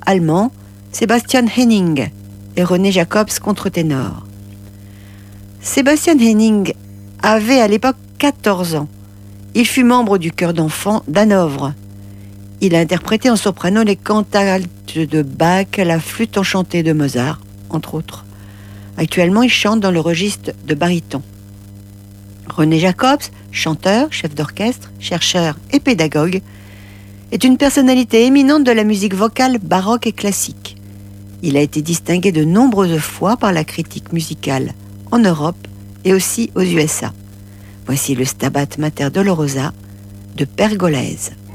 allemand, Sebastian Henning et René Jacobs, contre-ténor. Sebastian Henning avait à l'époque 14 ans. Il fut membre du chœur d'enfants d'Hanovre. Il a interprété en soprano les cantates de Bach, la flûte enchantée de Mozart, entre autres. Actuellement, il chante dans le registre de baryton. René Jacobs, chanteur, chef d'orchestre, chercheur et pédagogue, est une personnalité éminente de la musique vocale baroque et classique. Il a été distingué de nombreuses fois par la critique musicale en Europe et aussi aux USA. Voici le Stabat Mater Dolorosa de Pergolèse.